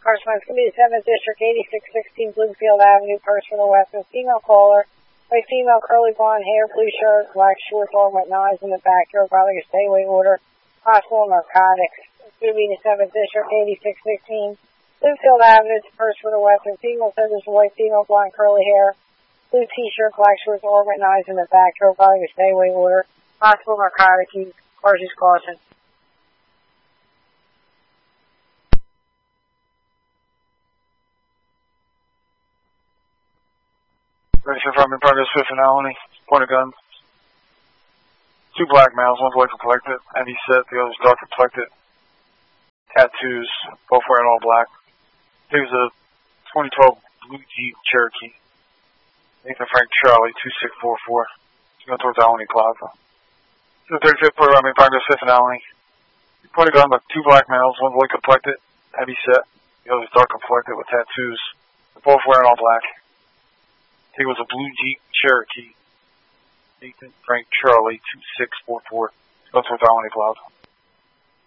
Correspondence Committee 7th District, 8616 Bloomfield Avenue, Purcell West. A female caller, a female curly blonde hair, blue shirt, black shorts, ornament knives in the backyard, violating a stay-away order, possible narcotics. Could be the 7th District, 8616 Bloomfield Avenue, Purcell West. A female says there's a white female, blonde curly hair, blue t-shirt, black shorts, ornament knives in the backyard, violating a stay-away order, possible narcotics. Carsey's caution. Register from in progress, Fifth and Alany. Point of gun. Two black males, one's white complected, heavy set, the other's dark complected. Tattoos, both wearing all black. He was a 2012 blue Jeep Cherokee. Nathan Frank Charlie, 2644. He's going towards Alany Plaza. The 35th Point of progress, Fifth and Alany. Point of gun by two black males, one's white complected, heavy set, the other's dark complected with tattoos. They're both wearing all black. He was a blue Jeep Cherokee. Nathan Frank Charlie, 2644. Go towards Alany Plaza.